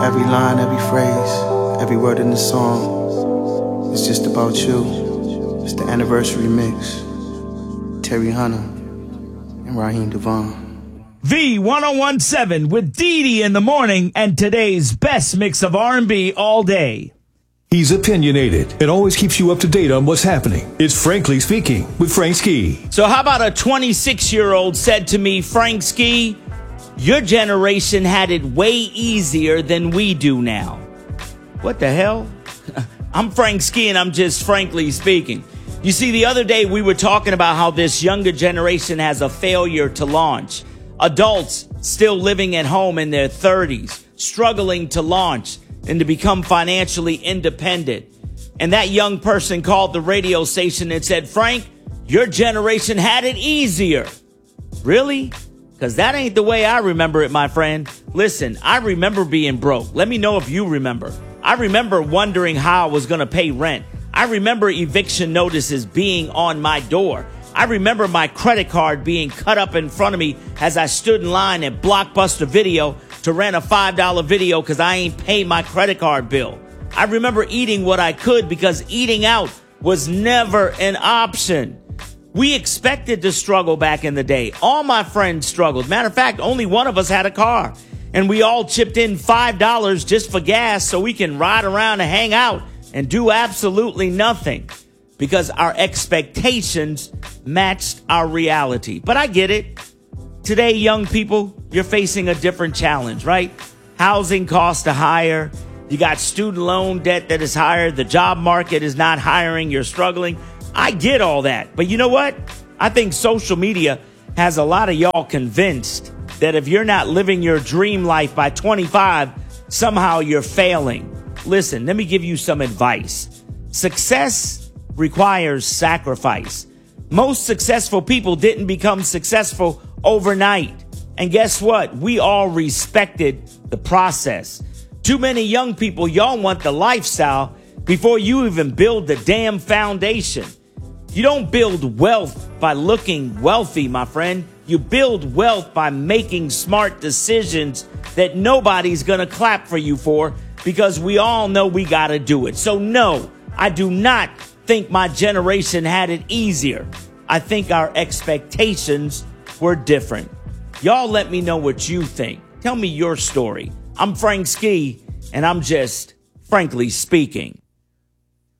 Every line, every phrase, every word in the song is just about you. It's the anniversary mix. Terry Hunter and Raheem Devon. V1017 with Dee Dee in the morning and today's best mix of R&B all day. He's opinionated and always keeps you up to date on what's happening. It's Frankly Speaking with Frank Ski. So how about a 26-year-old said to me, Frank Ski, your generation had it way easier than we do now. What the hell? I'm Frank Ski and I'm just frankly speaking. You see, the other day we were talking about how this younger generation has a failure to launch. Adults still living at home in their 30s, struggling to launch and to become financially independent. And that young person called the radio station and said, Frank, your generation had it easier. Really? Because that ain't the way I remember it, my friend. Listen, I remember being broke. Let me know if you remember. I remember wondering how I was going to pay rent. I remember eviction notices being on my door. I remember my credit card being cut up in front of me as I stood in line at Blockbuster Video to rent a $5 video because I ain't paid my credit card bill. I remember eating what I could because eating out was never an option. We expected to struggle back in the day. All my friends struggled. Matter of fact, only one of us had a car. And we all chipped in $5 just for gas so we can ride around and hang out and do absolutely nothing because our expectations matched our reality. But I get it. Today, young people, you're facing a different challenge, right? Housing costs are higher. You got student loan debt that is higher. The job market is not hiring. You're struggling. I get all that. But you know what? I think social media has a lot of y'all convinced that if you're not living your dream life by 25, somehow you're failing. Listen, let me give you some advice. Success requires sacrifice. Most successful people didn't become successful overnight. And guess what? We all respected the process. Too many young people, y'all want the lifestyle before you even build the damn foundation. You don't build wealth by looking wealthy, my friend. You build wealth by making smart decisions that nobody's going to clap for you for because we all know we got to do it. So no, I do not think my generation had it easier. I think our expectations were different. Y'all let me know what you think. Tell me your story. I'm Frank Ski, and I'm just frankly speaking.